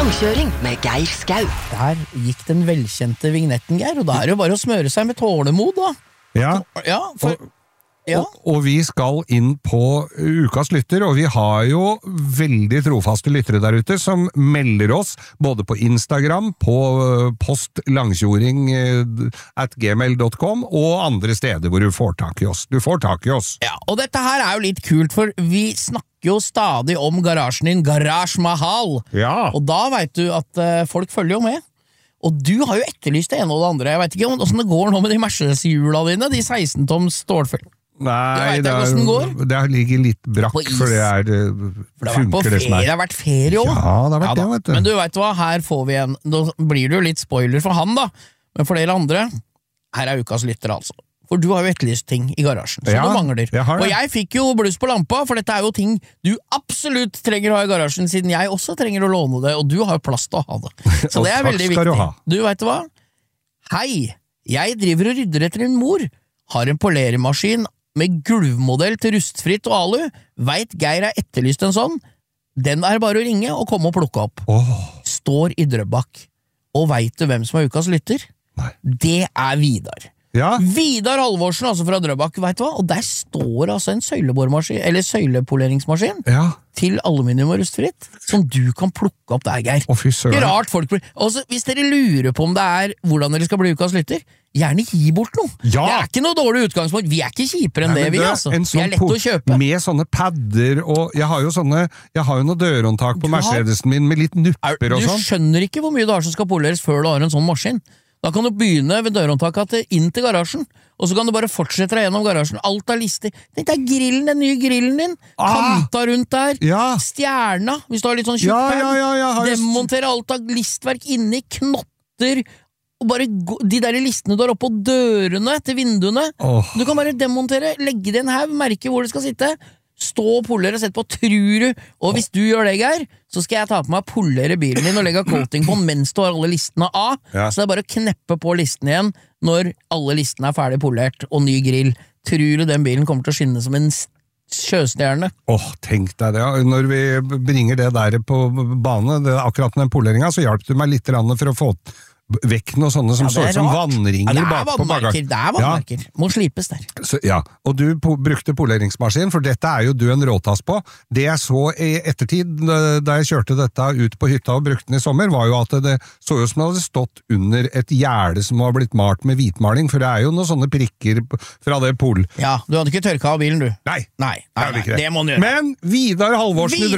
Langkjøring med Geir Skau. Der gikk den velkjente vignetten, Geir, og da det jo bare å smøre seg med tålemod, da. Og vi skal inn på ukas lytter, og vi har jo veldig trofaste lyttere der ute som melder oss både på Instagram, på postlangkjoring@gmail.com og andre steder hvor du får tak i oss. Du får tak i oss. Ja, og dette her jo litt kult, for vi snakker jo stadig om garasjen din, Garage Mahal. Ja. Og da vet du at folk følger jo med. Og du har jo etterlyst det ene og det andre. Jeg vet ikke hvordan det går nå med de Mercedes-hjula dine, de 16-toms stålfelt. Nei, det ligger litt brakk, for det funker det som det har vært ferie også. Ja, det har vært det, vet du. Men du vet hva, her får vi en, nå blir det jo litt spoiler for han da, men for dere andre, her ukas lytter altså. For du har jo etterlyst ting i garasjen, så du mangler. Og jeg fikk jo bluss på lampa, for dette jo ting du absolutt trenger å ha i garasjen, siden jeg også trenger å låne det, og du har jo plass til å ha det. Så det veldig viktig. Du vet hva? Hei, jeg driver og rydder etter min mor, har en poleremaskin med gulvmodell til rustfritt og alu. Vet Geir har etterlyst en sånn? Den bare å ringe og komme og plukke opp. Står i Drøbak. Og vet du hvem som ukas lytter? Nei. Det Vidar. Ja. Vidar Halvorsen, altså fra Drøbak, vet du hva? Og der står altså en søylebormaskin, eller søylepoleringsmaskin, til aluminium og rustfritt, som du kan plukke opp der, Geir. Fy søren. Det rart folk blir. Også, hvis dere lurer på om det hvordan dere skal bli ukas lytter, gjerne gi bort noe. Ja. Det ikke noe dårlig utgangspunkt. Vi ikke kjipere enn det, vi, altså. Vi lett å kjøpe. Med sånne padder, og jeg har jo noe dørhåndtak på Mercedesen min med litt nupper og sånn. Du skjønner ikke hvor mye du har som skal poleres før du har en sånn maskin. Da kan du begynne ved dørhåndtaket inn til garasjen, og så kan du bare fortsette deg gjennom garasjen. Alt lister. Dette grillen, den nye grillen din. Kanta rundt der. Stjerna, hvis du har litt sånn tjukk demontere alt av listverk inni, knotter, og bare de der listene du har oppe på dørene til vinduene. Du kan bare demontere, legge det i en haug, merke hvor det skal sitte, stå og polere og sette på, tror du. Og hvis du gjør det, Geir, så skal jeg ta på meg å polere bilen din og legge coating på den mens du har alle listene av. Så det bare å kneppe på listen igjen når alle listene ferdig polert og ny grill. Tror du den bilen kommer til å skinne som en sjøstjerne? Tenk deg det. Når vi bringer det der på bane, akkurat med den poleringen, så hjalp du meg litt for å få vekk noe sånne som så ut som vannringer bak på bagasjen. Det vannmerker. Må slipes der. Og du brukte poleringsmaskin, for dette jo du en råtass på. Det jeg så i ettertid, da jeg kjørte dette ut på hytta og brukte den i sommer, var jo at det så ut som det hadde stått under et gjerde som var blitt malt med hvitmaling, for det jo noen sånne prikker fra det pol. Ja, du hadde ikke tørka av bilen, du. Nei, det må du gjøre. Men Vidar Halvorsen